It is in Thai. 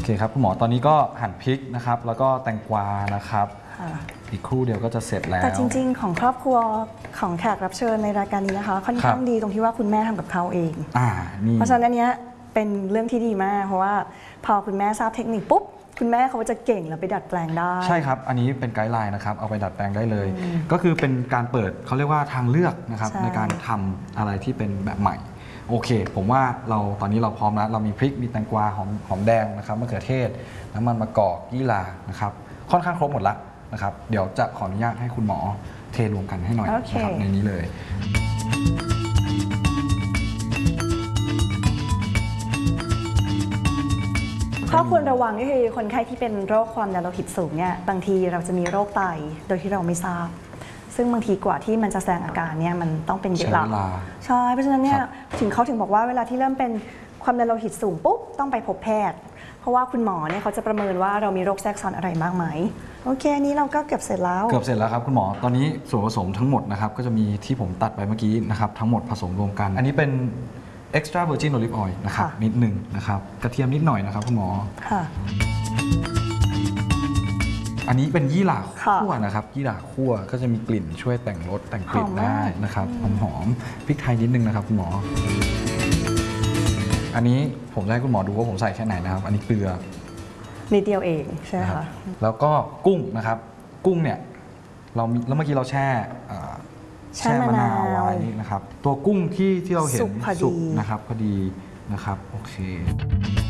เคครับคุณหมอตอนนี้ก็หั่นพริกนะครับแล้วก็แตงกวานะครับอีกครู่เดียวก็จะเสร็จแล้วแต่จริงๆของครอบครัวของแขกรับเชิญในรายการนี้นะคะค่อนข้างดีตรงที่ว่าคุณแม่ทำกับเขาเองเพราะฉะนั้นอันนี้เป็นเรื่องที่ดีมากเพราะว่าพอคุณแม่ทราบเทคนิคปุ๊บคุณแม่เขาจะเก่งแล้วไปดัดแปลงได้ใช่ครับอันนี้เป็นไกด์ไลน์นะครับเอาไปดัดแปลงได้เลยก็คือเป็นการเปิดเขาเรียกว่าทางเลือกนะครับในการทำอะไรที่เป็นแบบใหม่โอเคผมว่าตอนนี้เราพร้อมแล้วเรามีพริกมีแตงกวาหอมแดงนะครับมะเขือเทศน้ำมันมะกอกยี่หร่านะครับค่อนข้างครบหมดละนะครับเดี๋ยวจะขออนุญาตให้คุณหมอเทรวมกันให้หน่อยนะครับในนี้เลยข้อควรระวังก็คือคนไข้ที่เป็นโรคความดันโลหิตสูงเนี่ยบางทีเราจะมีโรคไตโดยที่เราไม่ทราบซึ่งบางทีกว่าที่มันจะแสดงอาการเนี่ยมันต้องเป็นเยอะละใช่เพราะฉะนั้นเนี่ยเขาถึงบอกว่าเวลาที่เริ่มเป็นความดันโลหิตสูงปุ๊บต้องไปพบแพทย์เพราะว่าคุณหมอเนี่ยเขาจะประเมินว่าเรามีโรคแทรกซ้อนอะไรมากไหมโอเคนี้เราก็เกือบเสร็จแล้วครับคุณหมอตอนนี้ส่วนผสมทั้งหมดนะครับก็จะมีที่ผมตัดไปเมื่อกี้นะครับทั้งหมดผสมรวมกันอันนี้เป็น extra virgin olive oil นะครับนิดหนึ่งนะครับกระเทียมนิดหน่อยนะครับคุณหมออันนี้เป็นยี่หร่าคั่วนะครับยี่หร่าคั่วก็จะมีกลิ่นช่วยแต่งรสแต่งกลิ่นได้นะครับหอมพริกไทยนิดนึงนะครับคุณหมออันนี้ผมจะให้คุณหมอดูว่าผมใส่แค่ไหนนะครับอันนี้เกลือนิดเดียวเองใช่ไหมคะแล้วก็กุ้งนะครับกุ้งเนี่ยแล้วเมื่อกี้เราแช่มะนาวไว้นะครับตัวกุ้งที่เราเห็นสุกนะครับพอดีนะครับโอเค